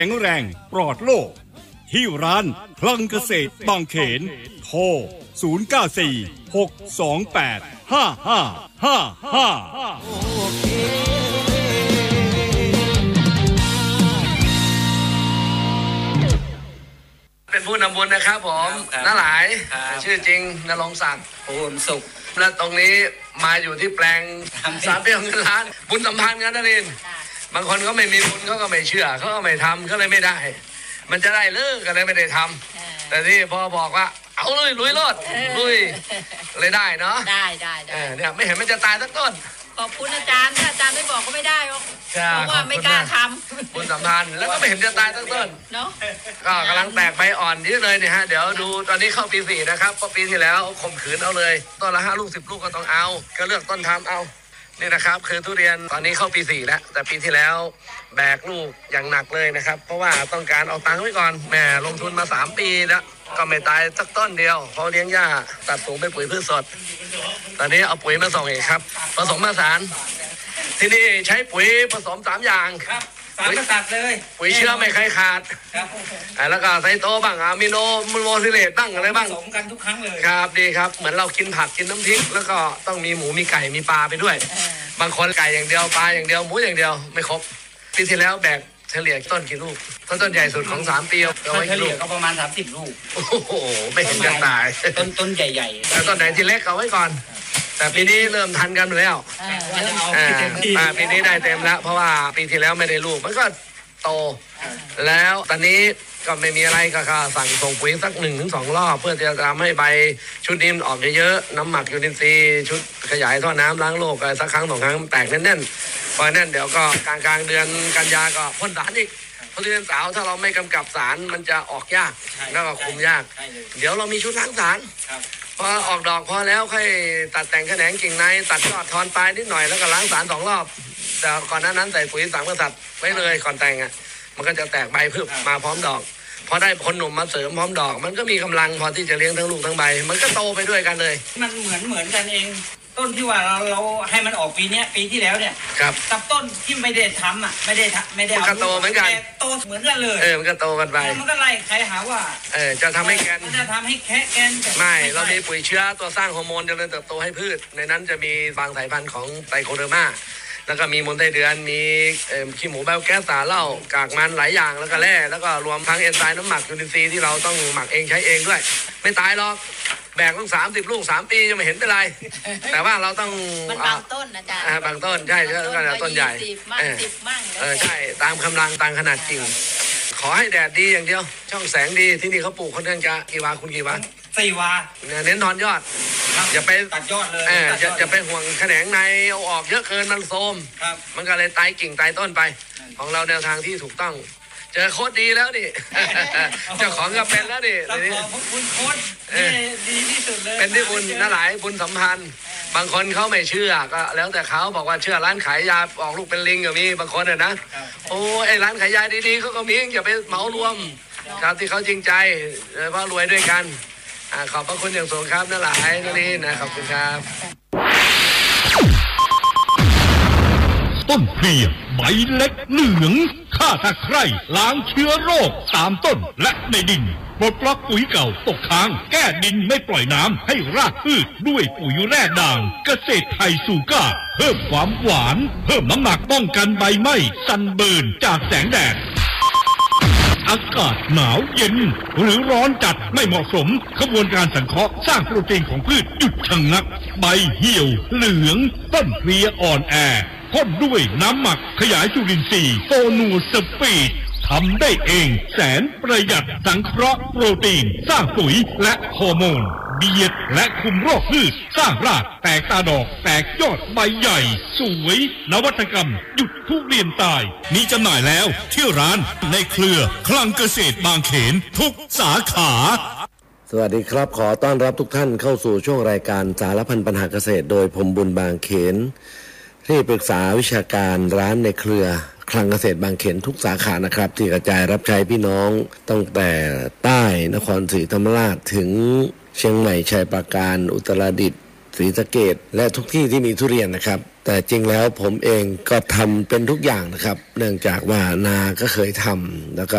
แข็งแรงปลอดโรคที่ร้านคลังเกษตรบางเขนโทร0946285555 เป็นผู้นำบุญนะครับผมน้าหลายชื่อจริงณรงค์ศักดิ์ภูลสุขและตรงนี้มาอยู่ที่แปลงสามเปี้ยงร้านบุญสัมพันธ์กันนั่นเองบางคนเขาไม่มีบุญเขาก็ไม่เชื่อเขาก็ไม่ทำก็เลยไม่ได้มันจะได้เลิกก็เลยไม่ได้ทำแต่ที่พอบอกว่าเอาเลยลุยรอดลุยเลยได้เนาะได้เนี่ยไม่เห็นมันจะตายสักต้นขอบคุณอาจารย์ถ้าอาจารย์ไม่บอกก็ไม่ได้หรอกเพราะว่าไม่กล้าทำบุญสัมพันธ์แล้วก็ไม่เห็นจะตายสักต้นเนาะก็กำลังแตกใบอ่อนเยอะเลยเนี่ยฮะเดี๋ยวดูตอนนี้เข้าปี 4นะครับเพราะปีที่แล้วข่มขืนเอาเลยต้นละ5 ลูก 10 ลูกก็ต้องเอาก็เลือกต้นทำเอานี่นะครับคือทุเรียนตอนนี้เข้าปี 4แล้วแต่ปีที่แล้วแบกลูกอย่างหนักเลยนะครับเพราะว่าต้องการเอาตังค์ไว้ก่อนแม่ลงทุนมา3 ปีแล้วก็ไม่ตายสักต้นเดียวเพราะเลี้ยงหญ้าตัดสูงเป็นปุ๋ยพืชสดตอนนี้เอาปุ๋ยมาส่งเองครับผสมผสานที่นี่ใช้ปุ๋ยผสม3 อย่างครับ3 กษัตริย์เลยปุ๋ยเชื้อไม่เคยขาดแล้วก็ไซโตบ้างอะมิโนโมซิเลตบ้างอะไรบ้างผสมกันทุกครั้งเลยครับดีครับเหมือนเรากินผักกินน้ำพริกแล้วก็ต้องมีหมูมีไก่มีปลาไปด้วยบางคนไก่อย่างเดียวปลาอย่างเดียวหมูอย่างเดียวไม่ครบปีที่แล้วแบกเฉลี่ยต้นกี่ลูกต้นใหญ่สุดของ3 ปีเฉลี่ยก็ประมาณ30 ลูกโอ้โหไม่เห็นจะตายต้นใหญ่ๆแล้วต้นไหนที่เล็กเอาไว้ก่อนแต่ปีนี้เริ่มทันกันแล้วปีนี้ได้เต็มแล้วเพราะว่าปีที่แล้วไม่ได้ลูกมันก็โตแล้วตอนนี้ก็ไม่มีอะไรก็สั่งส่งปุ๋ยสัก1 ถึง 2 รอบเพื่อจะทำให้ใบชุดนี้ออกเยอะๆน้ำหมักยูรินทรีย์ชุดขยายท่อน้ำล้างโรคสักครั้ง 2 ครั้งแตกแน่นๆพอแน่นเดี๋ยวก็กลางเดือนกันยาก็พ่นสารอีกเพราะทุเรียนสาวถ้าเราไม่กำกับสารมันจะออกยากแล้วก็คุมยากเดี๋ยวเรามีชุดล้างสารพอออกดอกพอแล้วค่อยตัดแต่งแขนงกิ่งในตัดยอดทอนปลายนิดหน่อยแล้วก็ล้างสาร2 รอบแต่ก่อนนั้นใส่ปุ๋ย3 กษัตริย์ไว้เลยก่อนแต่งอ่ะมันก็จะแตกใบพึบมาพร้อมดอกพอได้คนหนุ่มมาเสริมพร้อมดอกมันก็มีกำลังพอที่จะเลี้ยงทั้งลูกทั้งใบมันก็โตไปด้วยกันเลยมันเหมือนกันเองต้นที่ว่าเราให้มันออกปีนี้ปีที่แล้วเนี่ยกับต้นที่ไม่ได้ทำอ่ะไม่ได้มันก็โตเหมือนกันโตเหมือนกันเลยมันก็โตกันไปมันก็ไล่ใครหาว่าจะทำให้แกนจะทำให้แกนไม่เรามีปุ๋ยเชื้อตัวสร้างฮอร์โมนเจริญเติบโตให้พืชในนั้นจะมีบางสายพันธุ์ของไตโคเดอร์มาแล้วก็มีมูลไส้เดือนมีขี้หมูไบโอแก๊สสารเหล้ากากมันหลายอย่างแล้วก็แร่แล้วก็รวมทั้งเอนไซม์น้ำหมักยูรินทรีย์ที่เราต้องหมักเองใช้เองด้วยไม่ตายหรอกแบกต้อง30 ลูก3 ปียังไม่เห็นเป็นไรแต่ว่าเราต้องมันบางต้นอาจารย์บางต้นใช่ก็ต้นใหญ่ใช่ตามกำลังตามขนาดจริงขอให้แดดดีอย่างเดียวช่องแสงดีที่นี่เขาปลูกค่อนข้างจะกี่วาคุณกี่วา 4 วาเน้นถอนยอดอย่าไปตัดยอดเลยอย่าไปห่วงแขนงในเอาออกเยอะเกินมันโทรมมันก็เลยตายกิ่งตายต้นไปของเราแนวทางที่ถูกต้องเจอโค้ดดีแล้วดิเจ้าของก็เป็นแล้วดิคุณโค้ดดีที่สุดเลยเป็นที่บุญน่าหลายบุญสัมพันธ์บางคนเขาไม่เชื่อก็แล้วแต่เขาบอกว่าเชื่อร้านขายยาออกลูกเป็นลิงก็มีบางคนนะโอ้ไอ้ร้านขายยาดีๆเขาก็มีอย่าไปเหมารวมครับที่เขาจริงใจเพราะรวยด้วยกันขอบพระคุณอย่างสูงครับน่าหลายนี่นะขอบคุณครับต้นเพลียใบเล็กเหลืองฆ่าตะไคร่ล้างเชื้อโรคตามต้นและในดินปลดปล็อกปุ๋ยเก่าตกค้างแก้ดินไม่ปล่อยน้ำให้รากพืชด้วยปุ๋ยแร่ด่างเกษตรไทยซูก้าเพิ่มความหวานเพิ่มน้ำหนักป้องกันใบไหม้ซันเบิร์นจากแสงแดดอากาศหนาวเย็นหรือร้อนจัดไม่เหมาะสมกระบวนการสังเคราะห์สร้างโปรตีนของพืชหยุดชะงักใบเหี่ยวเหลืองต้นเพลียอ่อนแอพ่นด้วยน้ำหมักขยายจุลินทรีย์โตนูสปีดทำได้เองแสนประหยัดสังเคราะห์โปรตีนสร้างปุ๋ยและฮอร์โมนเบียดและคุมโรคพืชสร้างรากแตกตาดอกแตกยอดใบใหญ่สวยนวัตกรรมหยุดทุเรียนตายมีจำหน่ายแล้วที่ร้านในเครือคลังเกษตรบางเขนทุกสาขาสวัสดีครับขอต้อนรับทุกท่านเข้าสู่ช่วงรายการสารพันปัญหาเกษตรโดยผมบุญบางเขนที่ปรึกษาวิชาการร้านในเครือคลังเกษตรบางเขนทุกสาขานะครับที่กระจายรับใช้พี่น้องตั้งแต่ใต้นครศรีธรรมราชถึงเชียงใหม่ชัยปราการอุตรดิตถ์ศรีสะเกษและทุกที่ที่มีทุเรียนนะครับแต่จริงแล้วผมเองก็ทำเป็นทุกอย่างนะครับเนื่องจากว่านาก็เคยทำแล้วก็